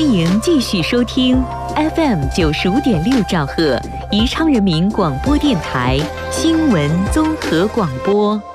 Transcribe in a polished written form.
欢迎继续收听 FM95.6兆赫宜昌人民广播电台新闻综合广播。